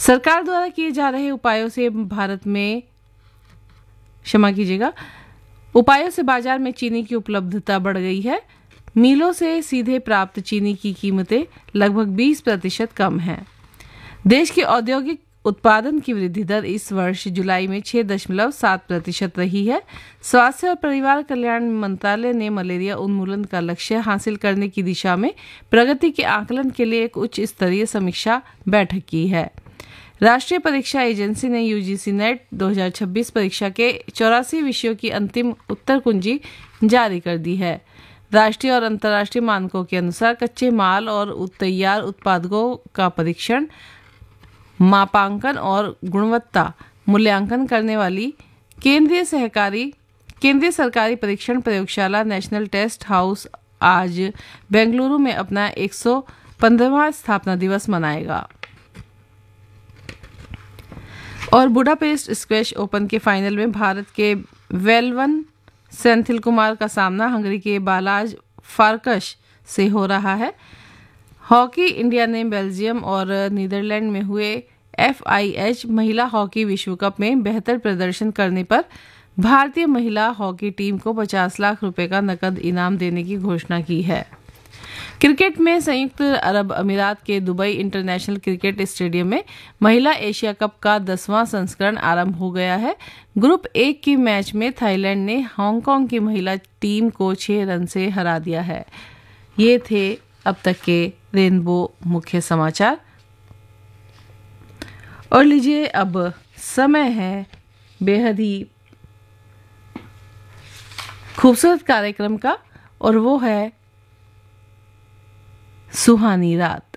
सरकार द्वारा किए जा रहे उपायों से बाजार में चीनी की उपलब्धता बढ़ गई है। मिलों से सीधे प्राप्त चीनी की कीमतें लगभग 20% कम हैं। देश के औद्योगिक उत्पादन की वृद्धि दर इस वर्ष जुलाई में 6.7% रही है। स्वास्थ्य और परिवार कल्याण मंत्रालय ने मलेरिया उन्मूलन का लक्ष्य हासिल करने की दिशा में प्रगति के आकलन के लिए एक उच्च स्तरीय समीक्षा बैठक की है। राष्ट्रीय परीक्षा एजेंसी ने यूजीसी नेट 2026 परीक्षा के 84 विषयों की अंतिम उत्तर कुंजी जारी कर दी है। राष्ट्रीय और अंतर्राष्ट्रीय मानकों के अनुसार कच्चे माल और तैयार उत्पादों का परीक्षण, मापांकन और गुणवत्ता मूल्यांकन करने वाली केंद्रीय सरकारी परीक्षण प्रयोगशाला नेशनल टेस्ट हाउस आज बेंगलुरु में अपना 115वां स्थापना दिवस मनाएगा। और बुडापेस्ट स्क्वैश ओपन के फाइनल में भारत के वेलवन सेंथिल कुमार का सामना हंगरी के बालाज फारकश से हो रहा है। हॉकी इंडिया ने बेल्जियम और नीदरलैंड में हुए FIH महिला हॉकी विश्व कप में बेहतर प्रदर्शन करने पर भारतीय महिला हॉकी टीम को 50 लाख रुपए का नकद इनाम देने की घोषणा की है। क्रिकेट में संयुक्त अरब अमीरात के दुबई इंटरनेशनल क्रिकेट स्टेडियम में महिला एशिया कप का 10वां संस्करण आरंभ हो गया है। ग्रुप 1 की मैच में थाईलैंड ने हांगकांग की महिला टीम को 6 रन से हरा दिया है। ये थे अब तक के रेनबो मुख्य समाचार। और लीजिए अब समय है बेहद ही खूबसूरत कार्यक्रम का, और वो है सुहानी रात।